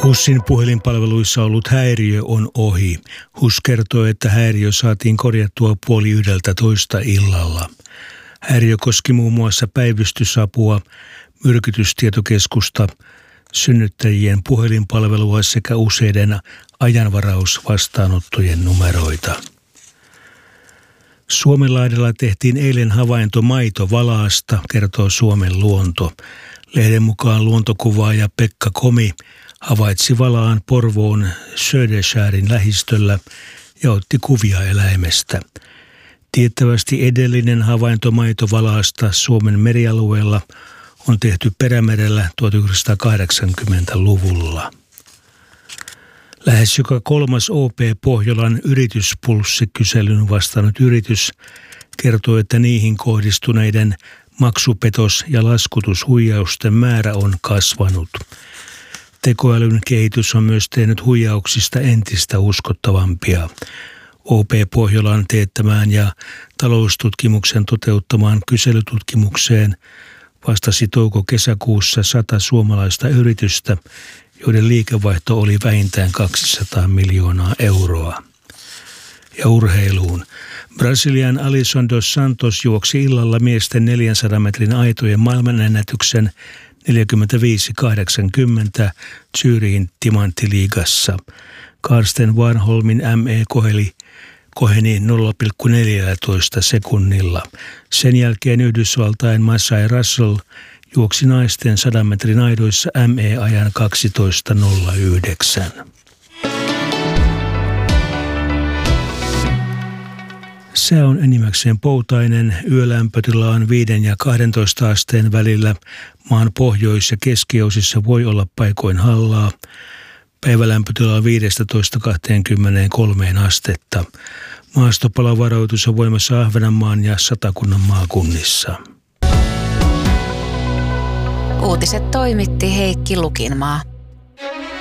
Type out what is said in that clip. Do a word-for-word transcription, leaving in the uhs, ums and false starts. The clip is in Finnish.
HUSin puhelinpalveluissa ollut häiriö on ohi. HUS kertoo, että häiriö saatiin korjattua puoli yhdeltä toista illalla. Häiriö koski muun muassa päivystysapua, myrkytystietokeskusta, synnyttäjien puhelinpalvelua sekä useiden ajanvarausvastaanottojen numeroita. Suomenlahdella tehtiin eilen havainto maitovalaasta, kertoo Suomen luonto. Lehden mukaan luontokuvaaja Pekka Komi havaitsi valaan Porvoon Söderskärrin lähistöllä ja otti kuvia eläimestä. Tiettävästi edellinen havainto maitovalaasta Suomen merialueella on tehty Perämerellä tuhatyhdeksänsataakahdeksankymmentäluvulla. Lähes joka kolmas O P Pohjolan yrityspulssikyselyn vastannut yritys kertoo, että niihin kohdistuneiden maksupetos- ja laskutushuijausten määrä on kasvanut. Tekoälyn kehitys on myös tehnyt huijauksista entistä uskottavampia. O P Pohjolan teettämään ja taloustutkimuksen toteuttamaan kyselytutkimukseen vastasi touko-kesäkuussa sata suomalaista yritystä, joiden liikevaihto oli vähintään kaksisataa miljoonaa euroa. Ja urheiluun. Brasilian Alisson dos Santos juoksi illalla miesten neljänsadan metrin aitojen maailmanennätyksen neljäkymmentäviisi kahdeksankymmentä Zürihin Timanttiliigassa. Karsten Warholmin M E koheli, koheni nolla pilkku neljätoista sekunnilla. Sen jälkeen Yhdysvaltain Massey Russell juoksi naisten sadan metrin aidoissa M E-ajan kaksitoista nolla yhdeksän. Sää on enimmäkseen poutainen, yölämpötila on viiden ja kahdentoista asteen välillä, maan pohjois- ja keskiosissa voi olla paikoin hallaa. Päivälämpötila on viisitoista kaksikymmentäkolme astetta. Maastopalavarajoitus on voimassa Ahvenanmaan ja Satakunnan maakunnissa. Uutiset toimitti Heikki Lukinmaa.